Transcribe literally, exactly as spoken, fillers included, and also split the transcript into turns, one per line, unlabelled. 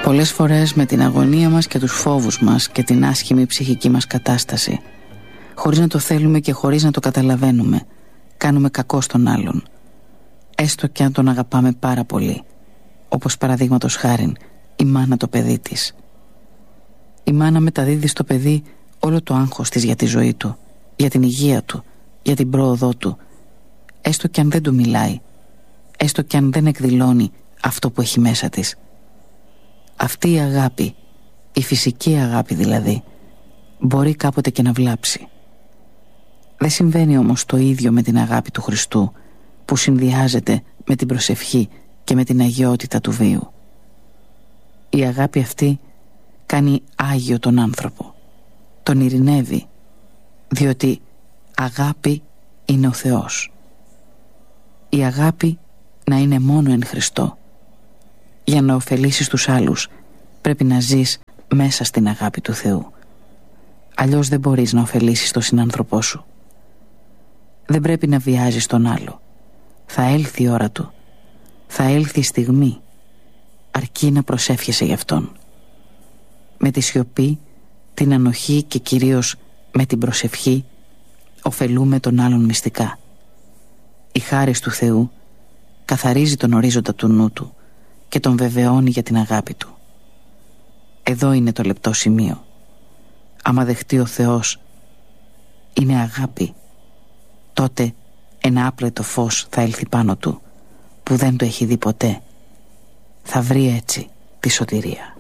Πολλές φορές με την αγωνία μας και τους φόβους μας και την άσχημη ψυχική μας κατάσταση, χωρίς να το θέλουμε και χωρίς να το καταλαβαίνουμε, κάνουμε κακό στον άλλον, έστω και αν τον αγαπάμε πάρα πολύ, όπως παραδείγματος χάριν η μάνα το παιδί της. Η μάνα μεταδίδει στο παιδί όλο το άγχος της για τη ζωή του, για την υγεία του, για την πρόοδό του, έστω και αν δεν του μιλάει, έστω και αν δεν εκδηλώνει αυτό που έχει μέσα της. Αυτή η αγάπη, η φυσική αγάπη δηλαδή, μπορεί κάποτε και να βλάψει. Δεν συμβαίνει όμως το ίδιο με την αγάπη του Χριστού, που συνδυάζεται με την προσευχή και με την αγιότητα του βίου. Η αγάπη αυτή κάνει άγιο τον άνθρωπο, τον ειρηνεύει, διότι αγάπη είναι ο Θεός. Η αγάπη να είναι μόνο εν Χριστώ. Για να ωφελήσεις τους άλλους πρέπει να ζεις μέσα στην αγάπη του Θεού. Αλλιώς δεν μπορείς να ωφελήσεις τον συνάνθρωπό σου. Δεν πρέπει να βιάζεις τον άλλο. Θα έλθει η ώρα του. Θα έλθει η στιγμή. Αρκεί να προσεύχεσαι γι' αυτόν. Με τη σιωπή, την ανοχή και κυρίως με την προσευχή ωφελούμε τον άλλον μυστικά. Η χάρις του Θεού καθαρίζει τον ορίζοντα του νου του και τον βεβαιώνει για την αγάπη του. Εδώ είναι το λεπτό σημείο. Άμα δεχτεί ο Θεός είναι αγάπη, τότε ένα άπλετο φως θα έλθει πάνω του που δεν το έχει δει ποτέ. Θα βρει έτσι τη σωτηρία.